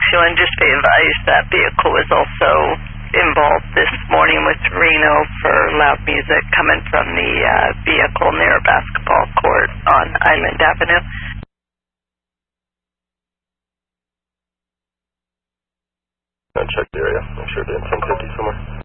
2, and just be advised that vehicle was also involved this morning with Reno for loud music coming from the vehicle near a basketball court on Island Avenue. I'll check the area. I'm sure they're in 1050 somewhere.